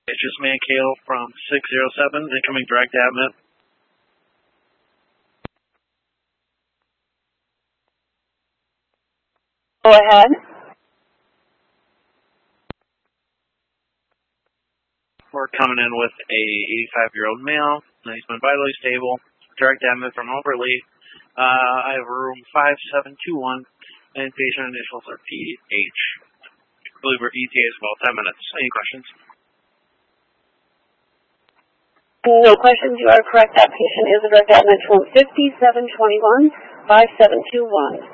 It's just Mankale from 607, incoming direct admit. Go ahead. We're coming in with a 85-year-old male. He's been vitally stable. Direct admit from Overly. I have room 5721, and patient initials are PH. I believe our ETA is about 10 minutes. Any questions? No questions. You are correct. That patient is a direct admit from 5721, 5721.